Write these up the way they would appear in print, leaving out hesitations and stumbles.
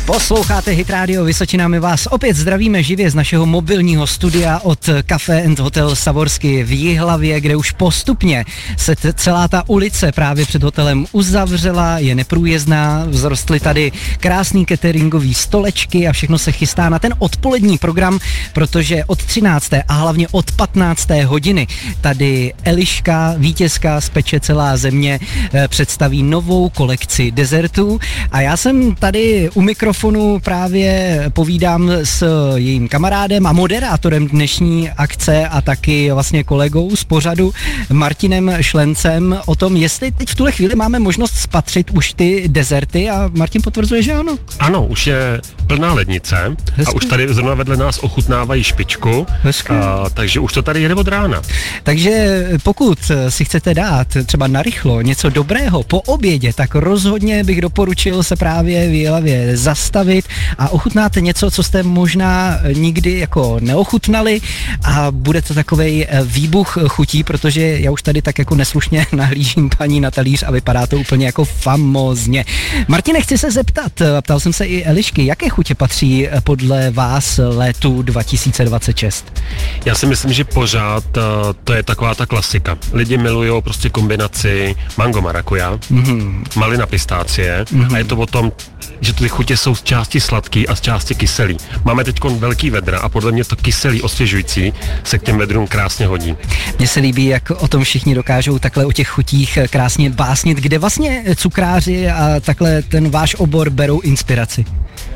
Posloucháte Hit Radio Vysočina, my vás opět zdravíme živě z našeho mobilního studia od Café & Hotel Savorsky v Jihlavě, kde už postupně se celá ta ulice právě před hotelem uzavřela, je neprůjezdná, vzrostly tady krásný cateringový stolečky a všechno se chystá na ten odpolední program, protože od 13. a hlavně od 15. hodiny tady Eliška, vítězka z Peče celá země, představí novou kolekci dezertů a já jsem tady u mikrofonu právě povídám s jejím kamarádem a moderátorem dnešní akce a taky vlastně kolegou z pořadu Martinem Šlencem o tom, jestli teď v tuhle chvíli máme možnost spatřit už ty dezerty a Martin potvrzuje, že ano. Ano, už je plná lednice. Hezky. A už tady zrovna vedle nás ochutnávají špičku, takže už to tady jede od rána. Takže pokud si chcete dát třeba narychlo něco dobrého po obědě, tak rozhodně bych doporučil se právě v Jihlavě zastavit a ochutnáte něco, co jste možná nikdy jako neochutnali a bude to takovej výbuch chutí, protože já už tady tak jako neslušně nahlížím paní na talíř a vypadá to úplně jako famózně. Martine, chci se zeptat, ptal jsem se i Elišky, jaké chutě patří podle vás létu 2026? Já si myslím, že pořád to je taková ta klasika. Lidi milujou prostě kombinaci mango marakuja, malina pistácie a je to o tom, že ty chutě jsou z části sladký a z části kyselý. Máme teď velký vedra a podle mě to kyselý osvěžující se k těm vedrům krásně hodí. Mně se líbí, jak o tom všichni dokážou takhle o těch chutích krásně básnit, kde vlastně cukráři a takhle ten váš obor berou inspiraci.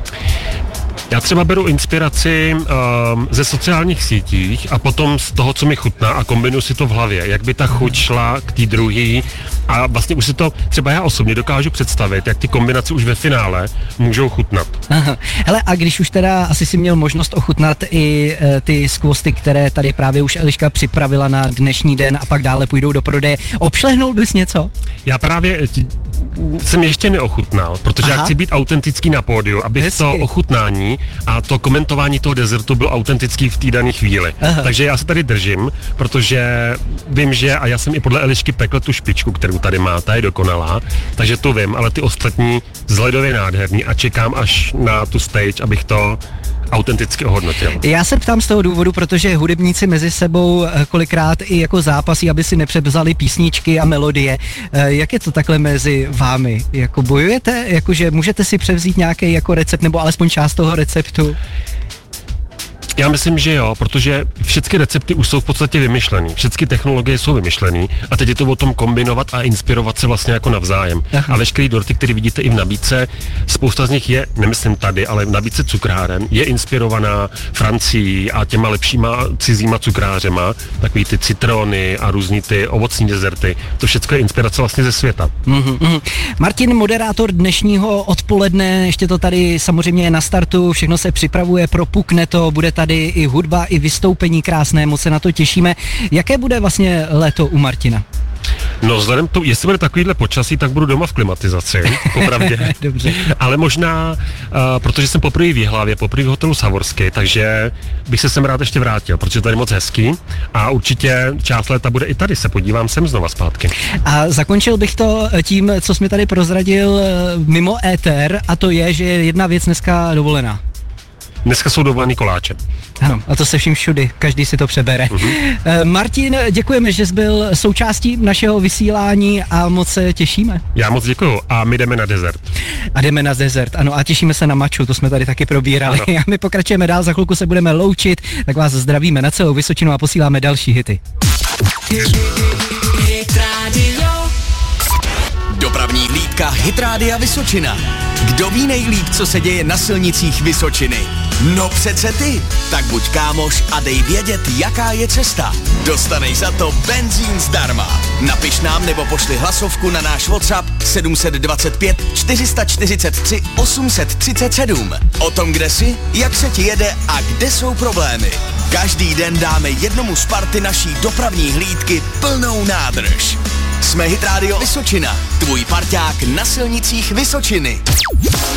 Já třeba beru inspiraci ze sociálních sítích a potom z toho, co mi chutná a kombinuji si to v hlavě, jak by ta chuť šla k té druhé a vlastně už si to třeba já osobně dokážu představit, jak ty kombinace už ve finále můžou chutnat. Aha. Hele, a když už teda asi si měl možnost ochutnat i ty skvosty, které tady právě už Eliška připravila na dnešní den a pak dále půjdou do prodeje, obšlehnul bys něco? Já právě jsem ještě neochutnal, protože já chci být autentický na pódiu, aby to ochutnání a to komentování toho dezertu bylo autentický v té dané chvíli. Aha. Takže já se tady držím, protože vím, že a já jsem i podle Elišky pekl tu špičku, kterou tady má, ta je dokonalá, takže to vím, ale ty ostatní vzhledově nádherný a čekám až na tu stage, abych to autenticky ohodnotil. Já se ptám z toho důvodu, protože hudebníci mezi sebou kolikrát i jako zápasí, aby si nepřevzali písničky a melodie. Jak je to takhle mezi vámi? Jako bojujete? Jakože můžete si převzít nějaký jako recept nebo alespoň část toho receptu? Já myslím, že jo, protože všechny recepty už jsou v podstatě vymyšlený, všechny technologie jsou vymyšlený a teď je to o tom kombinovat a inspirovat se vlastně jako navzájem. Aha. A veškerý dorty, které vidíte i v nabídce, spousta z nich je, nemyslím tady, ale v nabídce cukráren, je inspirovaná Francií a těma lepšíma cizíma cukrářema, takový ty citrony a různý ty ovocní dezerty. To všechno je inspirace vlastně ze světa. Martin, moderátor dnešního odpoledne, ještě to tady samozřejmě je na startu, všechno se připravuje, propukne to, bude tady i hudba, i vystoupení krásné, moc se na to těšíme. Jaké bude vlastně léto u Martina? No vzhledem k tomu, jestli bude takovýhle počasí, tak budu doma v klimatizaci, popravdě. Dobře. Ale možná, protože jsem poprvé v Jihlavě, poprvé v hotelu Savorsky, takže bych se sem rád ještě vrátil, protože tady je moc hezký a určitě část léta bude i tady, se podívám sem znova zpátky. A zakončil bych to tím, co jsi mi tady prozradil mimo éter, a to je, že je jedna věc dneska dovolená. Dneska jsou dovolený koláče. Ano, a to se vším všudy, každý si to přebere. Martin, děkujeme, že jsi byl součástí našeho vysílání a moc se těšíme. Já moc děkuju a my jdeme na dezert. A jdeme na dezert, ano, a těšíme se na maču, to jsme tady taky probírali. Ano. A my pokračujeme dál, za chvilku se budeme loučit, tak vás zdravíme na celou Vysočinu a posíláme další hity. Dopravní hlídka Hit Rádia Vysočina. Kdo ví nejlíp, co se děje na silnicích Vysočiny? No přece ty. Tak buď kámoš a dej vědět, jaká je cesta. Dostanej za to benzín zdarma. Napiš nám nebo pošli hlasovku na náš WhatsApp 725 443 837. O tom, kde jsi, jak se ti jede a kde jsou problémy. Každý den dáme jednomu z party naší dopravní hlídky plnou nádrž. Jsme Hit Radio Vysočina, tvůj parťák na silnicích Vysočiny.